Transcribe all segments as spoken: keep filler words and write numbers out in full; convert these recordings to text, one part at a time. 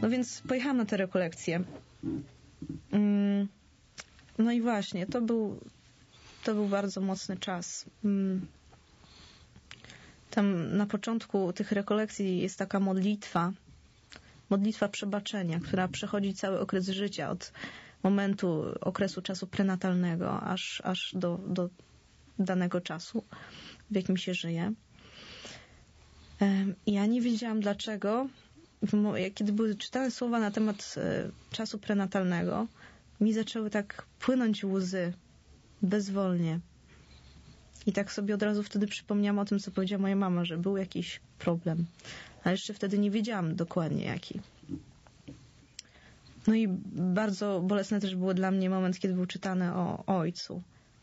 No więc pojechałam na te rekolekcje. Mm, no i właśnie, to był, to był bardzo mocny czas. Mm. Tam na początku tych rekolekcji jest taka modlitwa, modlitwa przebaczenia, która przechodzi cały okres życia, od momentu, okresu czasu prenatalnego, aż, aż do, do danego czasu, w jakim się żyje. I ja nie wiedziałam dlaczego, kiedy były czytane słowa na temat czasu prenatalnego, mi zaczęły tak płynąć łzy bezwolnie. I tak sobie od razu wtedy przypomniałam o tym, co powiedziała moja mama, że był jakiś problem. A jeszcze wtedy nie wiedziałam dokładnie jaki. No i bardzo bolesny też był dla mnie moment, kiedy był czytany o ojcu.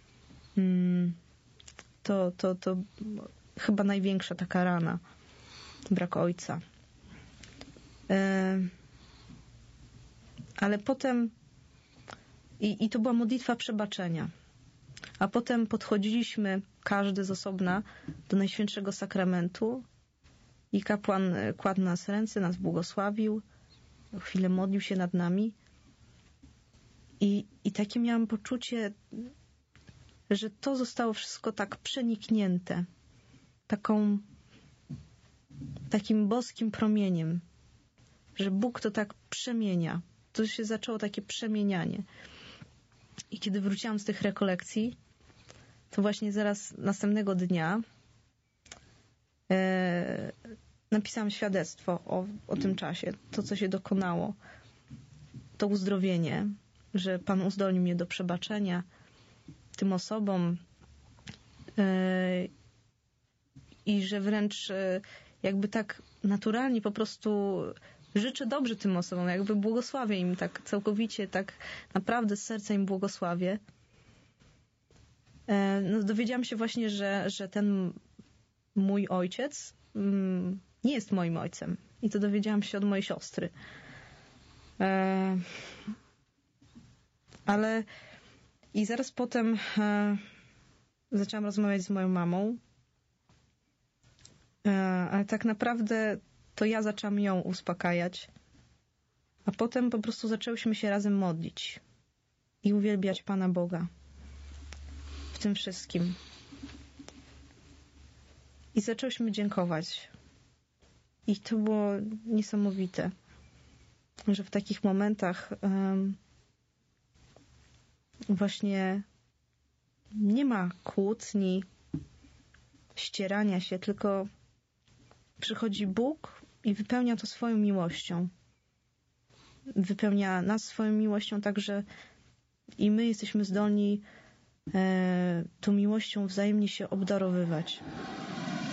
To, to, to chyba największa taka rana. Brak ojca. Ale potem i, i to była modlitwa przebaczenia. A potem podchodziliśmy, każdy z osobna, do Najświętszego Sakramentu i kapłan kładł nas ręce, nas błogosławił, chwilę modlił się nad nami i, i takie miałam poczucie, że to zostało wszystko tak przeniknięte taką, takim boskim promieniem, że Bóg to tak przemienia. To się zaczęło takie przemienianie. I kiedy wróciłam z tych rekolekcji, to właśnie zaraz następnego dnia e, napisałam świadectwo o, o tym czasie, to co się dokonało, to uzdrowienie, że Pan uzdolnił mnie do przebaczenia tym osobom e, i że wręcz e, jakby tak naturalnie po prostu życzę dobrze tym osobom, jakby błogosławię im tak całkowicie, tak naprawdę z serca im błogosławię. No, dowiedziałam się właśnie, że, że ten mój ojciec mm, nie jest moim ojcem. I to dowiedziałam się od mojej siostry. E, ale i zaraz potem e, zaczęłam rozmawiać z moją mamą. E, ale tak naprawdę to ja zaczęłam ją uspokajać. A potem po prostu zaczęłyśmy się razem modlić i uwielbiać Pana Boga w tym wszystkim. I zaczęłyśmy dziękować. I to było niesamowite, że w takich momentach um, właśnie nie ma kłótni, ścierania się, tylko przychodzi Bóg i wypełnia to swoją miłością. Wypełnia nas swoją miłością, tak że i my jesteśmy zdolni e, tą miłością wzajemnie się obdarowywać.